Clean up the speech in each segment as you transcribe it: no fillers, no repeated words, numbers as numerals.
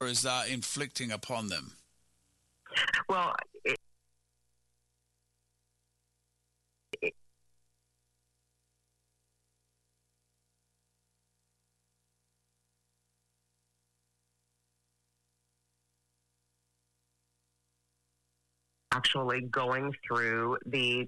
is that inflicting upon them? Well, actually going through the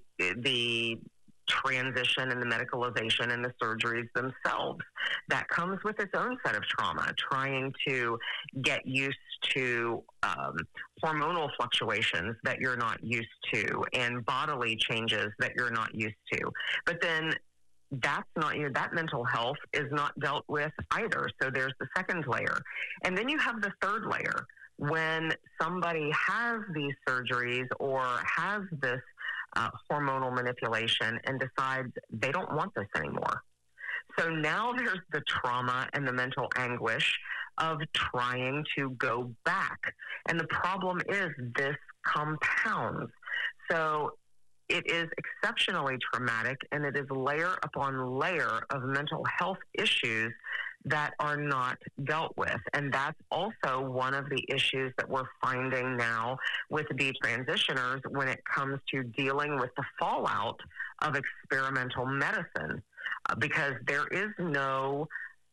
transition and the medicalization and the surgeries themselves. That comes with its own set of trauma, trying to get used to hormonal fluctuations that you're not used to and bodily changes that you're not used to. But then that's not, that mental health is not dealt with either. So there's the second layer. And then you have the third layer. When somebody has these surgeries or has this hormonal manipulation and decides they don't want this anymore. So now there's the trauma and the mental anguish of trying to go back. And the problem is this compounds. So it is exceptionally traumatic, and it is layer upon layer of mental health issues that are not dealt with. And that's also one of the issues that we're finding now with detransitioners when it comes to dealing with the fallout of experimental medicine, because there is no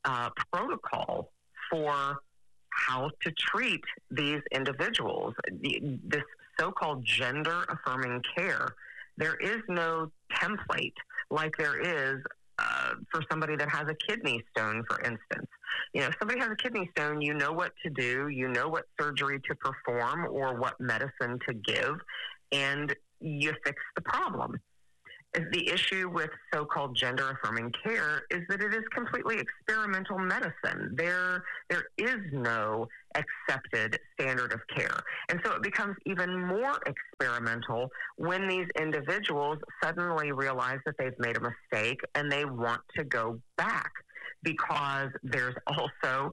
protocol for how to treat these individuals. This so-called gender-affirming care, there is no template like there is for somebody that has a kidney stone, for instance. If somebody has a kidney stone, you know what to do, you know what surgery to perform or what medicine to give, and you fix the problem. The issue with so-called gender-affirming care is that it is completely experimental medicine. There is no accepted standard of care. And so it becomes even more experimental when these individuals suddenly realize that they've made a mistake and they want to go back, because there's also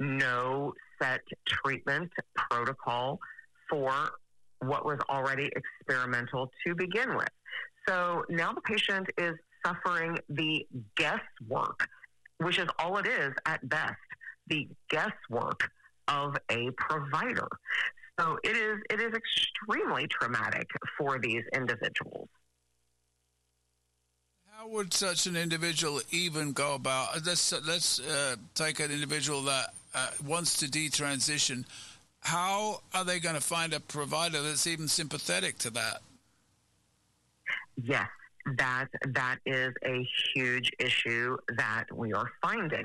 no set treatment protocol for what was already experimental to begin with. So now the patient is suffering the guesswork, which is all it is at best, the guesswork of a provider. So it is extremely traumatic for these individuals. How would such an individual even go about? Let's take an individual that wants to detransition. How are they going to find a provider that's even sympathetic to that? Yes, that is a huge issue that we are finding.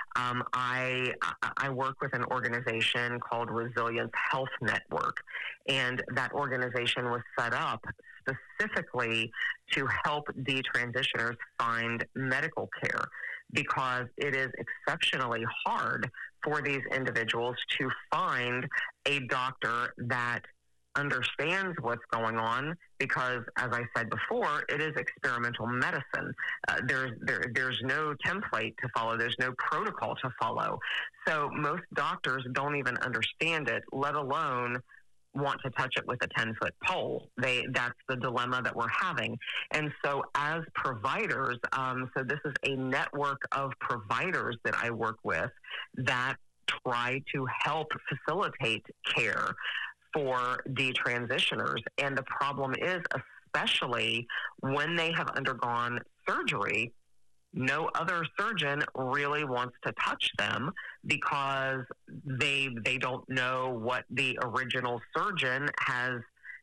I work with an organization called Resilience Health Network, and that organization was set up specifically to help detransitioners find medical care, because it is exceptionally hard for these individuals to find a doctor that understands what's going on, because, as I said before, it is experimental medicine. There's no template to follow. There's no protocol to follow. So most doctors don't even understand it, let alone want to touch it with a 10-foot pole. That's the dilemma that we're having. And so as providers, so this is a network of providers that I work with that try to help facilitate care for detransitioners. And the problem is, especially when they have undergone surgery, no other surgeon really wants to touch them, because they don't know what the original surgeon has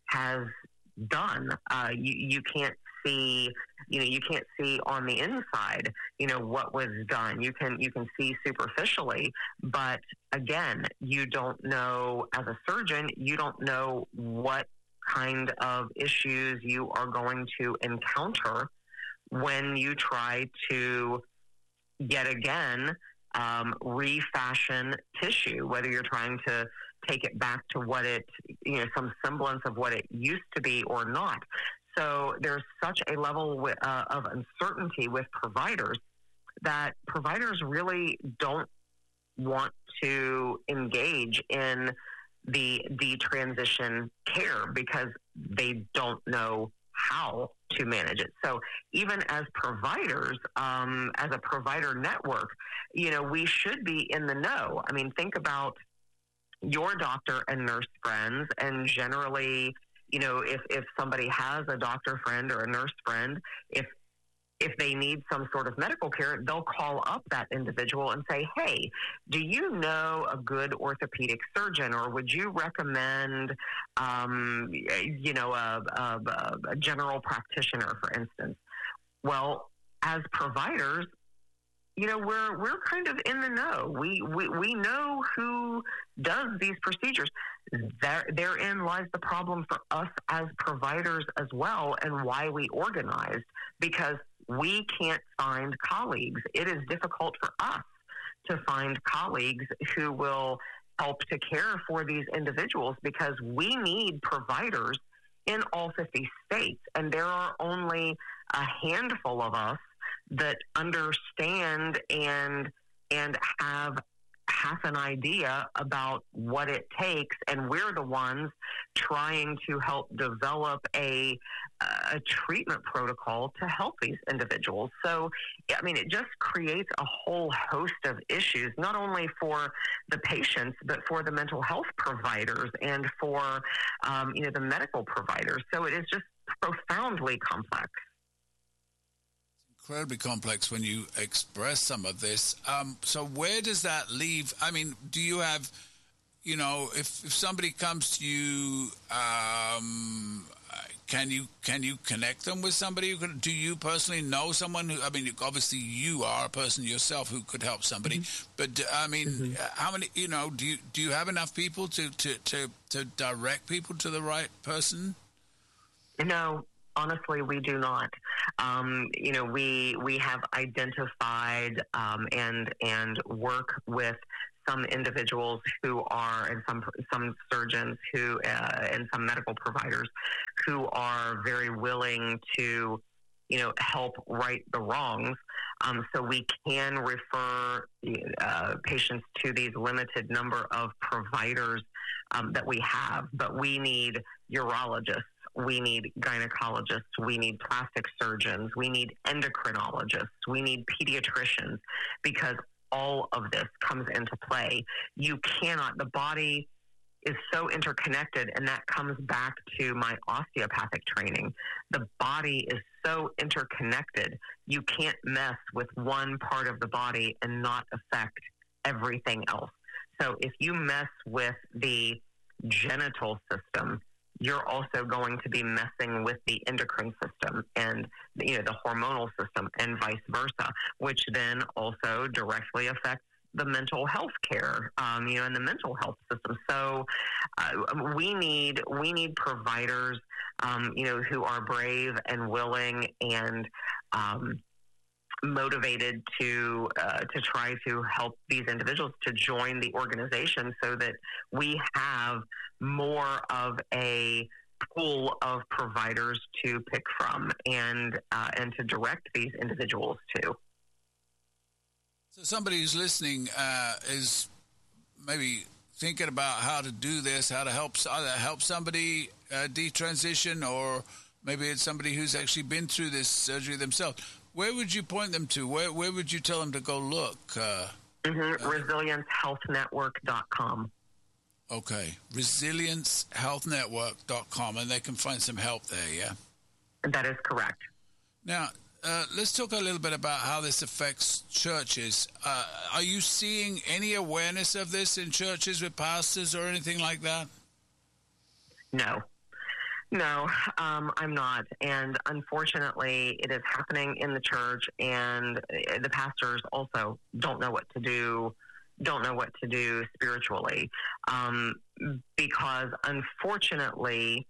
done. You can't see, you can't see on the inside, what was done. You can see superficially, but again, you don't know, as a surgeon, you don't know what kind of issues you are going to encounter when you try to yet again refashion tissue, whether you're trying to take it back to what it, some semblance of what it used to be or not. So there's such a level of uncertainty with providers that providers really don't want to engage in the detransition care, because they don't know how to manage it. So even as providers, as a provider network, we should be in the know. I mean, think about your doctor and nurse friends. And generally, if somebody has a doctor friend or a nurse friend, if they need some sort of medical care, they'll call up that individual and say, hey, do you know a good orthopedic surgeon, or would you recommend, a general practitioner, for instance? Well, as providers, we're kind of in the know. We know who does these procedures. Therein lies the problem for us as providers as well, and why we organized, because we can't find colleagues. It is difficult for us to find colleagues who will help to care for these individuals, because we need providers in all 50 states, and there are only a handful of us that understand and have half an idea about what it takes, and we're the ones trying to help develop a treatment protocol to help these individuals. So, I mean, it just creates a whole host of issues, not only for the patients, but for the mental health providers and for, the medical providers. So it is just profoundly complex. Incredibly complex when you express some of this. So where does that leave? I mean, do you have, if somebody comes to you, can you connect them with somebody? Do you personally know someone who, I mean, obviously you are a person yourself who could help somebody, mm-hmm. but I mean, mm-hmm. How many, do you have enough people to direct people to the right person? No. Honestly, we do not. We have identified and work with some individuals who are, and some surgeons who and some medical providers who are very willing to, help right the wrongs. So we can refer patients to these limited number of providers that we have, but we need urologists. We need gynecologists, we need plastic surgeons, we need endocrinologists, we need pediatricians, because all of this comes into play. The body is so interconnected, and that comes back to my osteopathic training. The body is so interconnected. You can't mess with one part of the body and not affect everything else. So if you mess with the genital system, you're also going to be messing with the endocrine system and, the hormonal system, and vice versa, which then also directly affects the mental health care, and the mental health system. So we need providers, who are brave and willing and motivated to try to help these individuals to join the organization, so that we have more of a pool of providers to pick from and to direct these individuals to. So somebody who's listening is maybe thinking about how to do this, how to either help somebody detransition, or maybe it's somebody who's actually been through this surgery themselves. Where would you point them to? Where would you tell them to go look? ResilienceHealthNetwork.com. Okay, ResilienceHealthNetwork.com, and they can find some help there, yeah? That is correct. Now, let's talk a little bit about how this affects churches. Are you seeing any awareness of this in churches with pastors or anything like that? No, I'm not. And unfortunately, it is happening in the church, and the pastors also don't know what to do spiritually. Because unfortunately,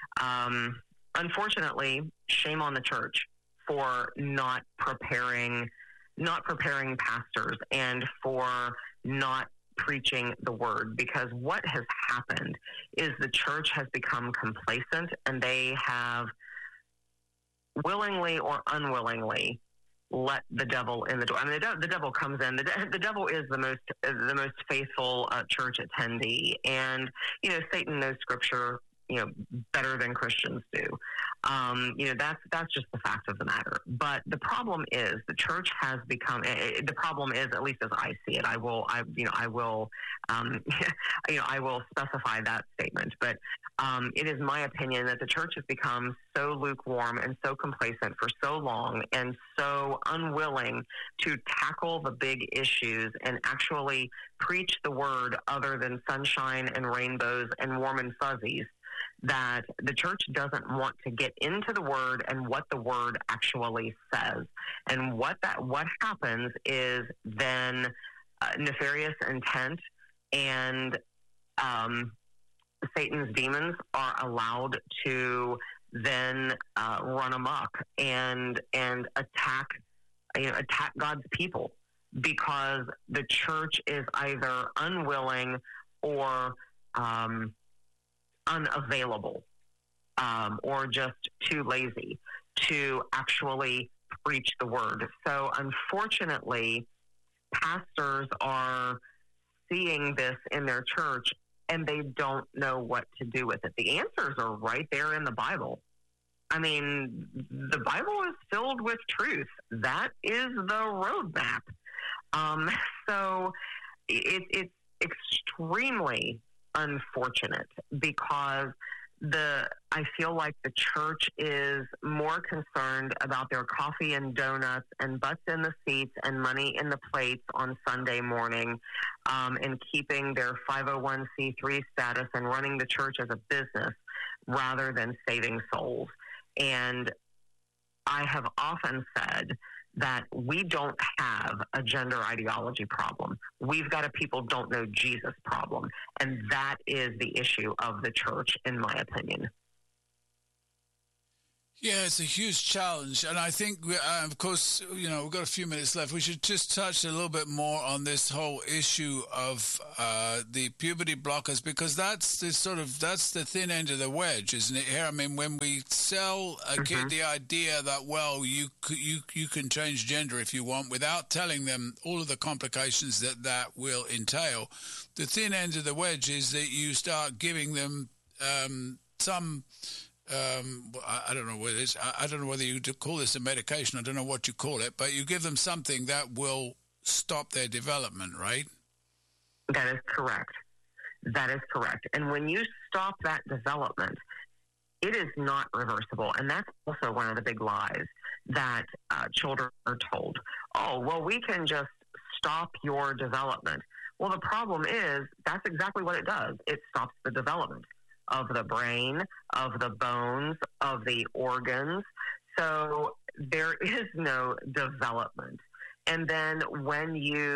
shame on the church for not preparing pastors and for not preaching the word, because what has happened is the church has become complacent, and they have willingly or unwillingly let the devil in the door. I mean, the devil comes in. The devil is the most faithful church attendee, and Satan knows Scripture better than Christians do. That's just the fact of the matter. But the problem is the church has become. The problem is, at least as I see it, I will I will specify that statement. But it is my opinion that the church has become so lukewarm and so complacent for so long, and so unwilling to tackle the big issues and actually preach the word other than sunshine and rainbows and warm and fuzzies, that the church doesn't want to get into the word and what the word actually says. And what happens is then nefarious intent and Satan's demons are allowed to then run amok and attack God's people, because the church is either unwilling or unavailable, or just too lazy to actually preach the word. So unfortunately, pastors are seeing this in their church and they don't know what to do with it. The answers are right there in the Bible. I mean, the Bible is filled with truth. That is the roadmap. So it's extremely unfortunate, because I feel like the church is more concerned about their coffee and donuts and butts in the seats and money in the plates on Sunday morning, and keeping their 501c3 status and running the church as a business rather than saving souls. And I have often said that we don't have a gender ideology problem. We've got a people don't know Jesus problem. And that is the issue of the church, in my opinion. Yeah, it's a huge challenge. And I think, of course, we've got a few minutes left. We should just touch a little bit more on this whole issue of the puberty blockers, because that's the thin end of the wedge, isn't it, here? I mean, when we sell a kid the idea that, well, you can change gender if you want, without telling them all of the complications that will entail, the thin end of the wedge is that you start giving them some... I don't know whether I don't know whether you call this a medication. I don't know what you call it, but you give them something that will stop their development, right? That is correct. That is correct. And when you stop that development, it is not reversible. And that's also one of the big lies that children are told. Oh, well, we can just stop your development. Well, the problem is that's exactly what it does. It stops the development of the brain, of the bones, of the organs. So there is no development. And then when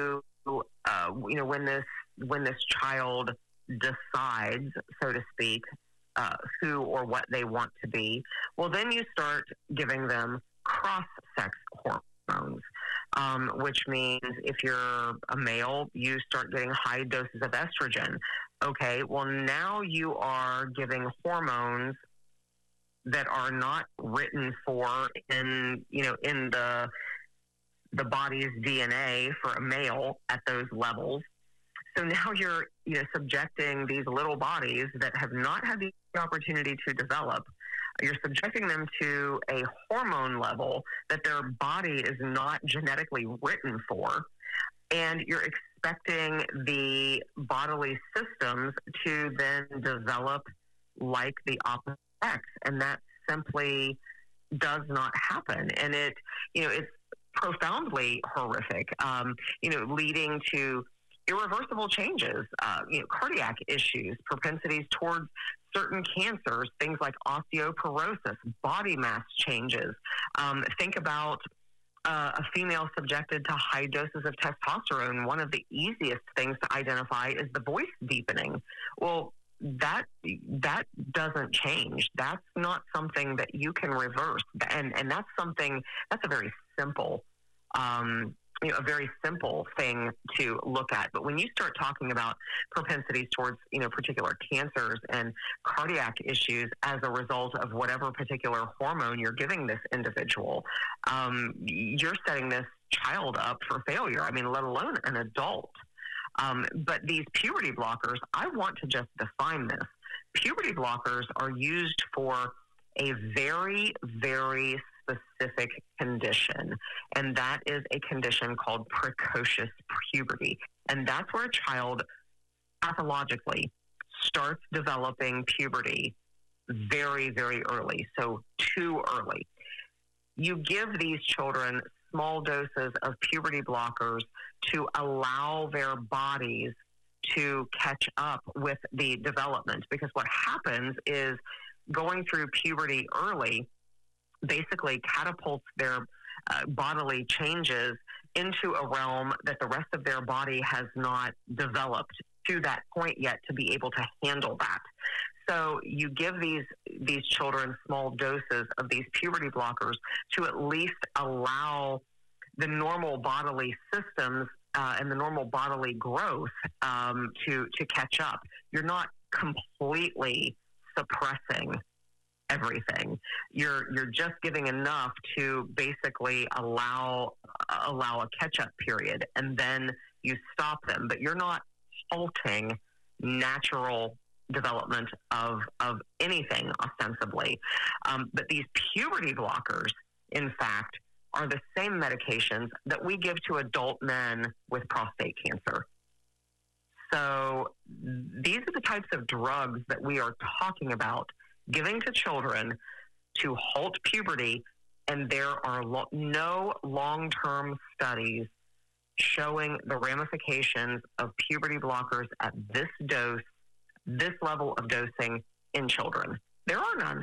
when this child decides, so to speak, who or what they want to be, well, then you start giving them cross-sex hormones, which means if you're a male, you start getting high doses of estrogen. Okay, well, now you are giving hormones that are not written for in the body's DNA for a male at those levels. So now you're subjecting these little bodies that have not had the opportunity to develop. You're subjecting them to a hormone level that their body is not genetically written for, and you're expecting the bodily systems to then develop like the opposite sex, and that simply does not happen. And it's profoundly horrific, leading to irreversible changes, cardiac issues, propensities towards certain cancers, things like osteoporosis, body mass changes. Think about a female subjected to high doses of testosterone. One of the easiest things to identify is the voice deepening. Well, that doesn't change. That's not something that you can reverse. And that's a very simple, a very simple thing to look at. But when you start talking about propensities towards, particular cancers and cardiac issues as a result of whatever particular hormone you're giving this individual, you're setting this child up for failure. I mean, let alone an adult. But these puberty blockers, I want to just define this. Puberty blockers are used for a very, very specific condition, and that is a condition called precocious puberty. And that's where a child pathologically starts developing puberty very, very early, so too early. You give these children small doses of puberty blockers to allow their bodies to catch up with the development, because what happens is going through puberty early basically catapults their bodily changes into a realm that the rest of their body has not developed to that point yet to be able to handle that. So you give these children small doses of these puberty blockers to at least allow the normal bodily systems and the normal bodily growth to catch up. You're not completely suppressing everything. You're just giving enough to basically allow a catch-up period, and then you stop them. But you're not halting natural development of anything ostensibly. But these puberty blockers, in fact, are the same medications that we give to adult men with prostate cancer. So these are the types of drugs that we are talking about giving to children to halt puberty, and there are no long-term studies showing the ramifications of puberty blockers at this dose, this level of dosing in children. There are none.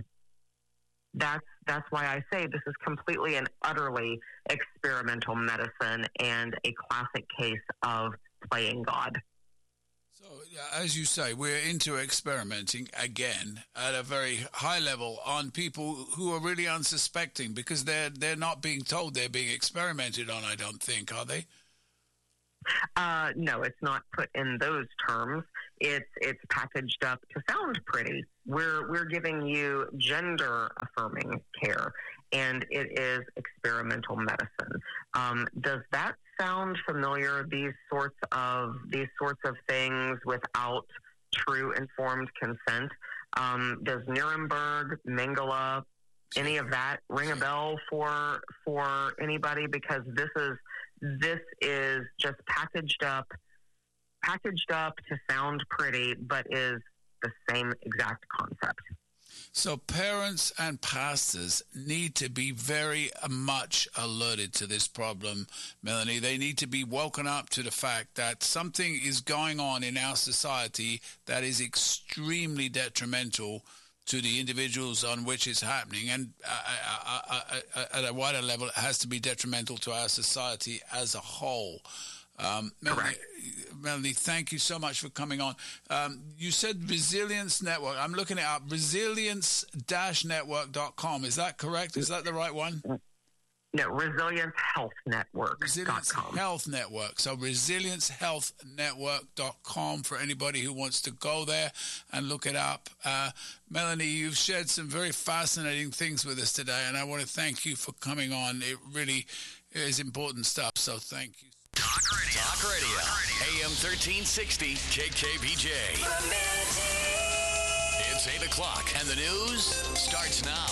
That's why I say this is completely and utterly experimental medicine and a classic case of playing God. So, as you say, we're into experimenting again at a very high level on people who are really unsuspecting, because they're not being told they're being experimented on, I don't think, are they? No, it's not put in those terms. It's packaged up to sound pretty. We're giving you gender affirming care, and it is experimental medicine. Does that sound familiar? These sorts of things without true informed consent. Does Nuremberg, Mengele, any of that ring a bell for anybody? Because this is just packaged up to sound pretty, but is the same exact concept. So parents and pastors need to be very much alerted to this problem, Melanie. They need to be woken up to the fact that something is going on in our society that is extremely detrimental to the individuals on which it's happening, and at a wider level, it has to be detrimental to our society as a whole. Melanie, thank you so much for coming on. You said Resilience Network. I'm looking it up, resilience-network.com. Is that correct? Is that the right one? No, ResilienceHealthNetwork.com. Resilience Health Network. So ResilienceHealthNetwork.com for anybody who wants to go there and look it up. Melanie, you've shared some very fascinating things with us today, and I want to thank you for coming on. It really is important stuff, so thank you. Talk Radio. AM 1360 KKBJ. It's 8 o'clock, and the news starts now.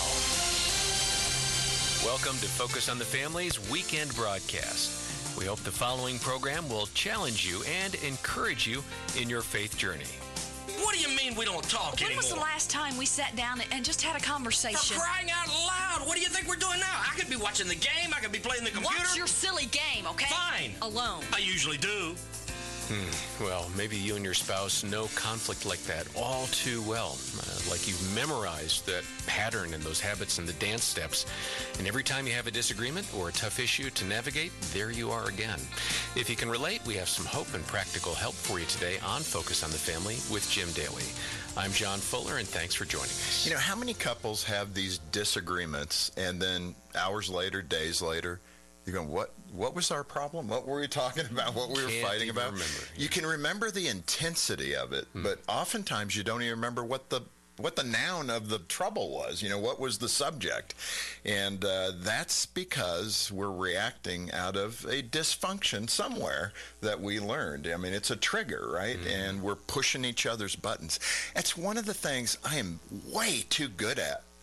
Welcome to Focus on the Family's weekend broadcast. We hope the following program will challenge you and encourage you in your faith journey. What do you mean we don't talk anymore? When was the last time we sat down and just had a conversation? For crying out loud! What do you think we're doing now? I could be watching the game. I could be playing the computer. Watch your silly game, okay? Fine. Alone. I usually do. Well, maybe you and your spouse know conflict like that all too well. Like you've memorized that pattern and those habits and the dance steps. And every time you have a disagreement or a tough issue to navigate, there you are again. If you can relate, we have some hope and practical help for you today on Focus on the Family with Jim Daly. I'm John Fuller, and thanks for joining us. You know, how many couples have these disagreements and then hours later, days later, you're going, what was our problem? What were we talking about? What we were fighting about? You can remember the intensity of it, but oftentimes you don't even remember what the noun of the trouble was. You know, what was the subject? And that's because we're reacting out of a dysfunction somewhere that we learned. I mean, it's a trigger, right? And we're pushing each other's buttons. That's one of the things I am way too good at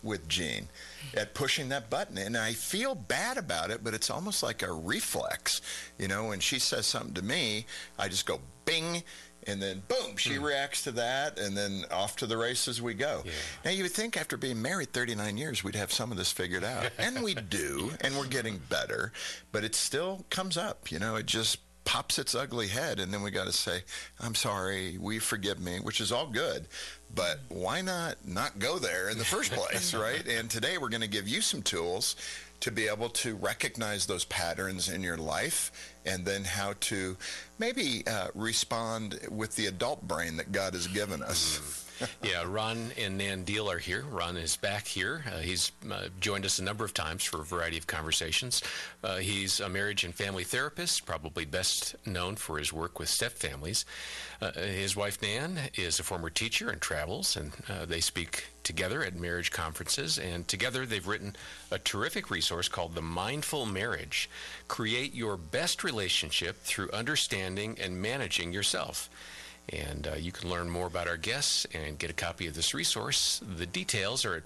with Jean at pushing that button. And I feel bad about it, but it's almost like a reflex. You know, when she says something to me, I just go bing, and then boom, she reacts to that, and then off to the races we go. Yeah. Now, you would think after being married 39 years, we'd have some of this figured out. And we do, and we're getting better, but it still comes up. You know, it just pops its ugly head, and then we got to say, I'm sorry, we forgive me, which is all good. But why not go there in the first place, right? And today we're going to give you some tools to be able to recognize those patterns in your life, and then how to maybe respond with the adult brain that God has given us. Yeah, Ron and Nan Deal are here. Ron is back here. He's joined us a number of times for a variety of conversations. He's a marriage and family therapist, probably best known for his work with stepfamilies. His wife, Nan, is a former teacher and travels, and they speak together at marriage conferences. And together they've written a terrific resource called The Mindful Marriage. Create your best relationship through understanding and managing yourself. And you can learn more about our guests and get a copy of this resource. The details are at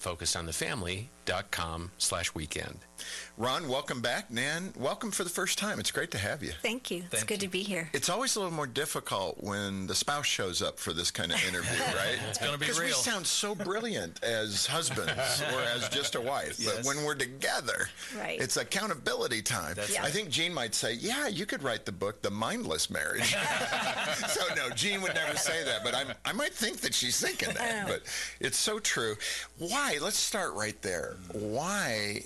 focusonthefamily.com/weekend. Ron, welcome back. Nan, welcome for the first time. It's great to have you. Thank you. It's good to be here. It's always a little more difficult when the spouse shows up for this kind of interview, right? It's going to be real. Because we sound so brilliant as husbands or as just a wife. Yes. But when we're together, it's accountability time. I think Jean might say, yeah, you could write the book, The Mindless Marriage. So, no, Jean would never say that, but I might think that she's thinking that. But it's so true. Why? Let's start right there. Why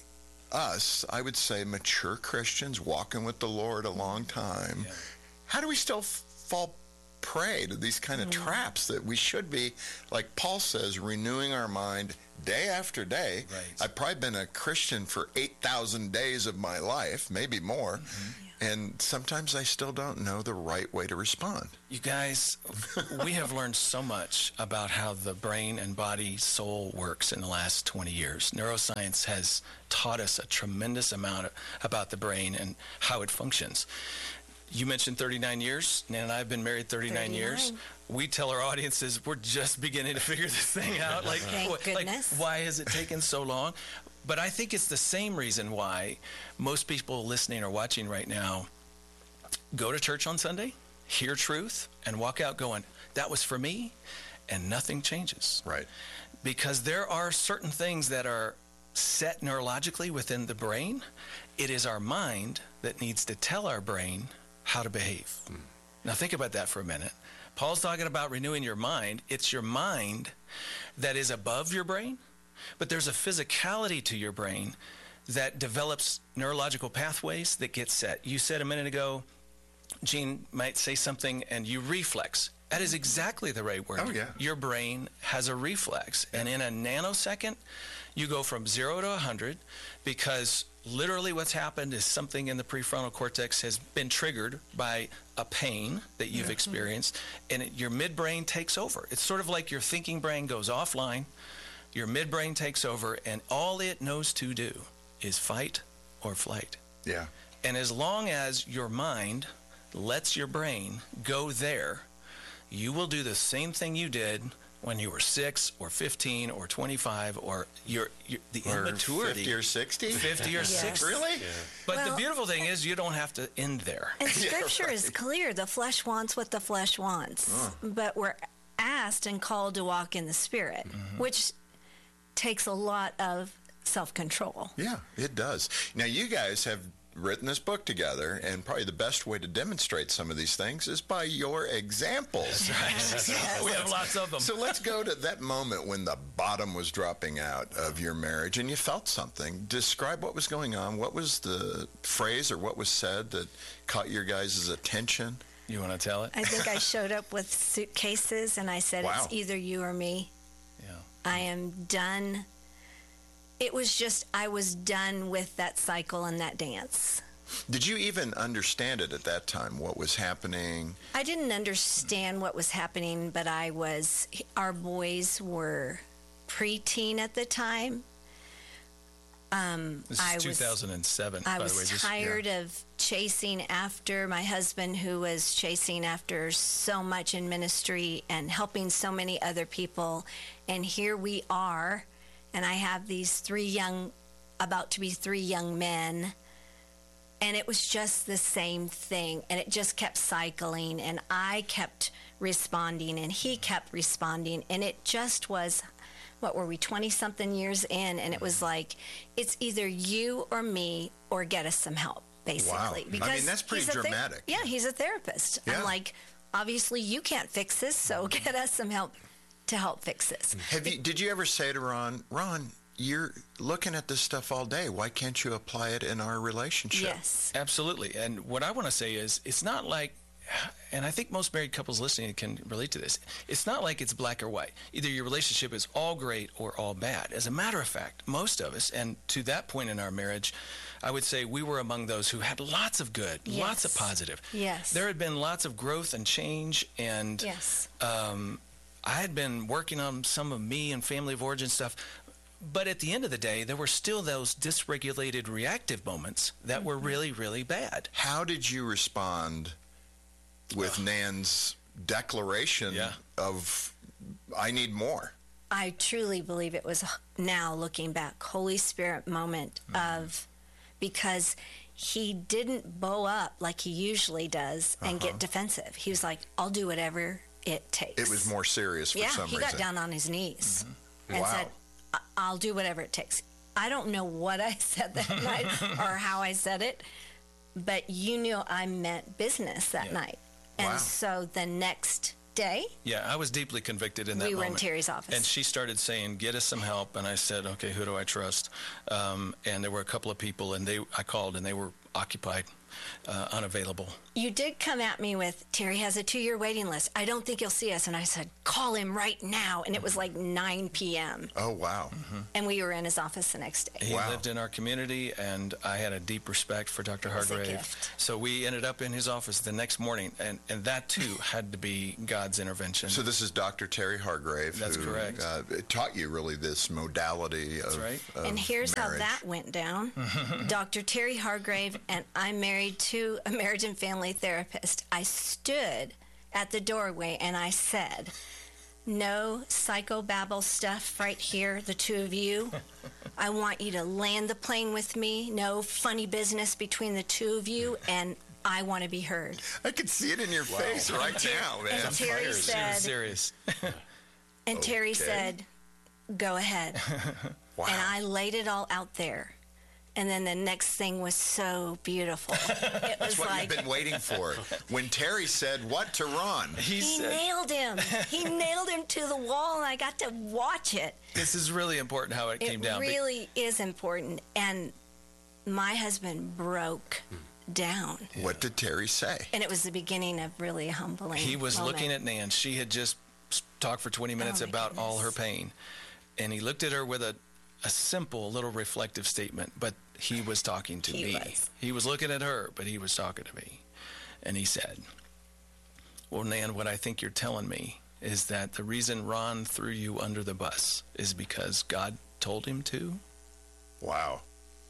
us, I would say, mature Christians walking with the Lord a long time, how do we still fall prey to these kind of traps that we should be, like Paul says, renewing our mind day after day? I've probably been a Christian for 8,000 days of my life, maybe more. And sometimes I still don't know the right way to respond. You guys, we have learned so much about how the brain and body, soul works in the last 20 years. Neuroscience has taught us a tremendous amount about the brain and how it functions. You mentioned 39 years. Nan and I have been married 39 years. We tell our audiences we're just beginning to figure this thing out. Thank goodness. Why has it taken so long? But I think it's the same reason why most people listening or watching right now go to church on Sunday, hear truth, and walk out going, that was for me, and nothing changes. Right. Because there are certain things that are set neurologically within the brain. It is our mind that needs to tell our brain how to behave. Now think about that for a minute. Paul's talking about renewing your mind. It's your mind that is above your brain. But there's a physicality to your brain that develops neurological pathways that get set. You said a minute ago, Jean might say something and you reflex. That is exactly the right word. Oh, yeah. Your brain has a reflex. And in a nanosecond, you go from 0 to 100 because literally what's happened is something in the prefrontal cortex has been triggered by a pain that you've experienced, and your midbrain takes over. It's sort of like your thinking brain goes offline. Your midbrain takes over, and all it knows to do is fight or flight. Yeah. And as long as your mind lets your brain go there, you will do the same thing you did when you were 6 or 15 or 25 or the immaturity. 50 or 60? 50 or 60. Really? Yeah. But the beautiful thing is you don't have to end there. And Scripture is clear. The flesh wants what the flesh wants. But we're asked and called to walk in the Spirit, which takes a lot of self-control. Yeah, it does. Now, you guys have written this book together, and probably the best way to demonstrate some of these things is by your examples. We have lots of them. So let's go to that moment when the bottom was dropping out of your marriage and you felt something. Describe what was going on. What was the phrase or what was said that caught your guys' attention? You want to tell it? I think I showed up with suitcases and I said, It's either you or me. Yeah. I am done. It was just, I was done with that cycle and that dance. Did you even understand it at that time, what was happening? I didn't understand what was happening, but our boys were preteen at the time. This is 2007. I was tired of chasing after my husband, who was chasing after so much in ministry and helping so many other people. And here we are and I have these about to be 3 young men. And it was just the same thing. And it just kept cycling. And I kept responding. And he kept responding. And it just was, what were we, 20-something years in? And it was like, it's either you or me or get us some help, basically. Wow. Because I mean, that's pretty dramatic. he's a therapist. Yeah. I'm like, obviously you can't fix this, so get us some help to help fix this. Did you ever say to Ron, you're looking at this stuff all day. Why can't you apply it in our relationship? Yes. Absolutely. And what I want to say is, it's not like, and I think most married couples listening can relate to this, it's not like it's black or white. Either your relationship is all great or all bad. As a matter of fact, most of us, and to that point in our marriage, I would say we were among those who had lots of good, lots of positive. Yes. There had been lots of growth and change, and yes. I had been working on some of me and family of origin stuff. But at the end of the day, there were still those dysregulated reactive moments that were really, really bad. How did you respond with Nan's declaration of, I need more? I truly believe it was, now looking back, Holy Spirit moment of, because he didn't bow up like he usually does and get defensive. He was like, I'll do whatever it takes. It was more serious for some reason. Yeah, he got down on his knees and said, I'll do whatever it takes. I don't know what I said that night or how I said it, but you knew I meant business that night. And so the next day, I was deeply convicted in that moment. We were in Terry's office. And she started saying, get us some help. And I said, okay, who do I trust? And there were a couple of people, and I called, and they were occupied, unavailable. You did come at me with, Terry has a 2-year waiting list. I don't think he'll see us. And I said, call him right now. And it was like 9 p.m. Oh, wow. And we were in his office the next day. He lived in our community, and I had a deep respect for Dr. Hargrave. So we ended up in his office the next morning, and that, too, had to be God's intervention. So this is Dr. Terry Hargrave. That's who, correct. Taught you, really, this modality of And here's marriage. how that went down. Dr. Terry Hargrave and I'm married to a marriage and family therapist. I stood at the doorway and I said, no psychobabble stuff right here, the two of you. I want you to land the plane with me. No funny business between the two of you, and I want to be heard. I can see it in your face right now, man. And Terry said, serious. And Terry said, go ahead. Wow. And I laid it all out there. And then the next thing was so beautiful. It was That's what like, you've been waiting for. When Terry said what to Ron? He nailed him. He nailed him to the wall, and I got to watch it. This is really important how it came down. It really is important. And my husband broke down. What did Terry say? And it was the beginning of really a humbling He was moment. looking at Nan. She had just talked for 20 minutes about all her pain. And he looked at her with a simple little reflective statement, but he was talking to me. He was looking at her, but he was talking to me. And he said, well, Nan, what I think you're telling me is that the reason Ron threw you under the bus is because God told him to. Wow.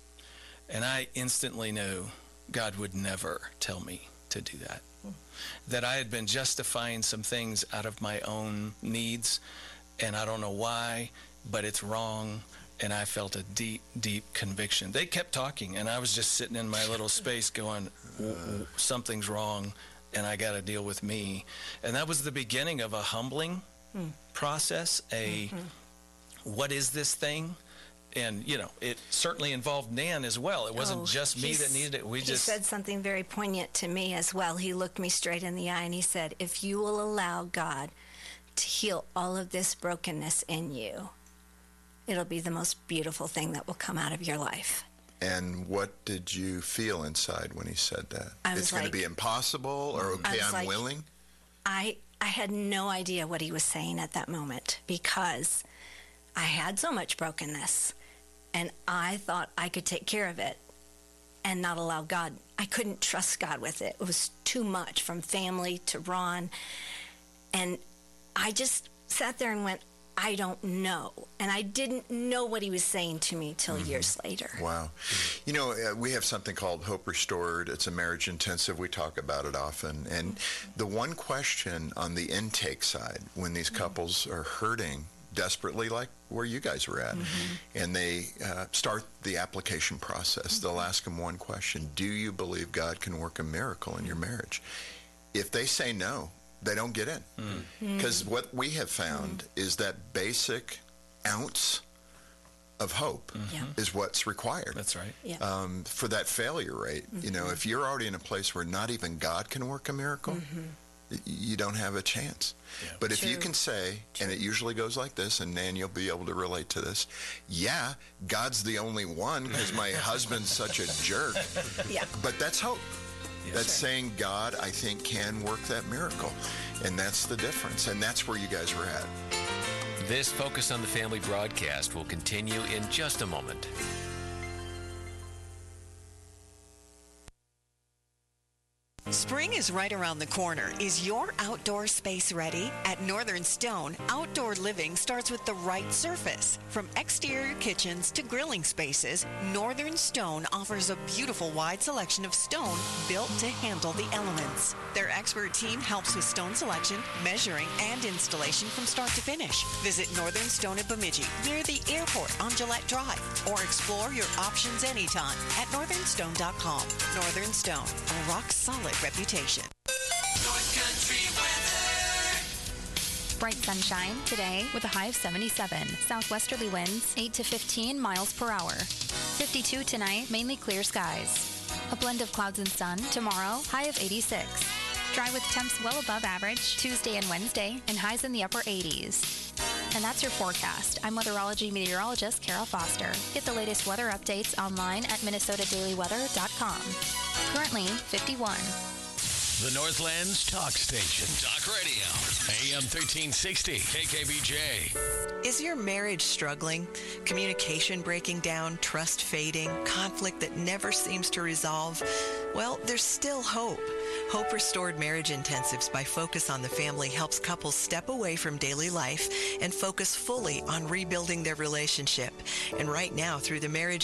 And I instantly knew God would never tell me to do that. That I had been justifying some things out of my own needs, and I don't know why, but it's wrong. And I felt a deep, deep conviction. They kept talking, and I was just sitting in my little space going, something's wrong, and I got to deal with me. And that was the beginning of a humbling process, what is this thing? And, you know, it certainly involved Nan as well. It wasn't just me that needed it. He said something very poignant to me as well. He looked me straight in the eye, and he said, if you will allow God to heal all of this brokenness in you, it'll be the most beautiful thing that will come out of your life. And what did you feel inside when he said that? It's going to be impossible, or okay, I'm willing? I had no idea what he was saying at that moment, because I had so much brokenness, and I thought I could take care of it and not allow God. I couldn't trust God with it. It was too much, from family to Ron. And I just sat there and went, I don't know. And I didn't know what he was saying to me till years later. Wow. You know, we have something called Hope Restored. It's a marriage intensive. We talk about it often. And the one question on the intake side, when these couples are hurting desperately like where you guys were at. And they start the application process. They'll ask them one question: do you believe God can work a miracle in your marriage? If they say no, they don't get in. Because what we have found is that basic ounce of hope is what's required. That's right. For that failure rate. You know, if you're already in a place where not even God can work a miracle, you don't have a chance. But if you can say, and it usually goes like this, and Nan, you'll be able to relate to this, yeah, God's the only one because my husband's such a jerk. But that's hope. That's saying God, I think, can work that miracle. And that's the difference. And that's where you guys were at. This Focus on the Family broadcast will continue in just a moment. Spring is right around the corner. Is your outdoor space ready? At Northern Stone, outdoor living starts with the right surface. From exterior kitchens to grilling spaces, Northern Stone offers a beautiful wide selection of stone built to handle the elements. Their expert team helps with stone selection, measuring, and installation from start to finish. Visit Northern Stone at Bemidji, near the airport on Gillette Drive, or explore your options anytime at northernstone.com. Northern Stone, a rock-solid reputation. North Country weather. Bright sunshine today with a high of 77. Southwesterly winds 8 to 15 miles per hour. 52 tonight, mainly clear skies. A blend of clouds and sun tomorrow, high of 86. Dry with temps well above average Tuesday and Wednesday, and highs in the upper 80s. And that's your forecast. I'm weatherology meteorologist Carol Foster. Get the latest weather updates online at minnesotadailyweather.com. Currently 51. The Northland's talk station. Talk radio. AM 1360. KKBJ. Is your marriage struggling? Communication breaking down, trust fading, conflict that never seems to resolve? Well, there's still hope. Hope Restored Marriage Intensives by Focus on the Family helps couples step away from daily life and focus fully on rebuilding their relationship. And right now, through the Marriage